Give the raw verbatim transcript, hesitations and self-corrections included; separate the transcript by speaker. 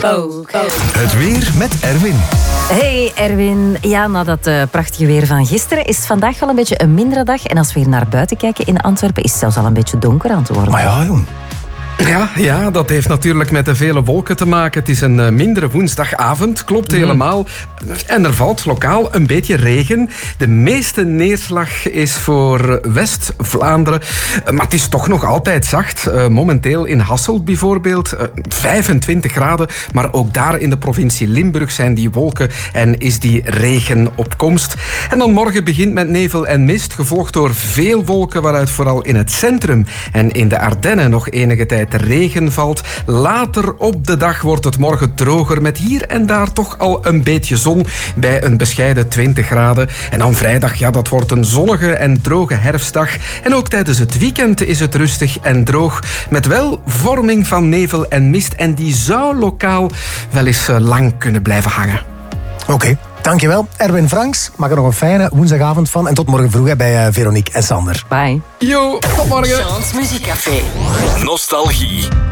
Speaker 1: Go, go.
Speaker 2: Het weer met Erwin.
Speaker 3: Hey Erwin, ja, na dat uh, prachtige weer van gisteren is het vandaag wel een beetje een mindere dag. En als we hier naar buiten kijken in Antwerpen, is het zelfs al een beetje donker aan het worden.
Speaker 2: Maar ja, jong.
Speaker 4: Ja, ja, dat heeft natuurlijk met de vele wolken te maken. Het is een uh, mindere woensdagavond, klopt mm. helemaal. En er valt lokaal een beetje regen. De meeste neerslag is voor West-Vlaanderen. Uh, maar het is toch nog altijd zacht. Uh, momenteel in Hasselt bijvoorbeeld, uh, vijfentwintig graden. Maar ook daar in de provincie Limburg zijn die wolken en is die regen op komst. En dan morgen begint met nevel en mist, gevolgd door veel wolken, waaruit vooral in het centrum en in de Ardennen nog enige tijd de regen valt. Later op de dag wordt het morgen droger met hier en daar toch al een beetje zon bij een bescheiden twintig graden. En dan vrijdag, ja, dat wordt een zonnige en droge herfstdag. En ook tijdens het weekend is het rustig en droog met wel vorming van nevel en mist. En die zou lokaal wel eens lang kunnen blijven hangen.
Speaker 2: Oké. Okay. Dankjewel, Erwin Franks. Maak er nog een fijne woensdagavond van. En tot morgen vroeg bij uh, Veronique en Sander.
Speaker 3: Bye.
Speaker 4: Yo, tot morgen.
Speaker 1: Chance Muziekcafé.
Speaker 5: Nostalgie.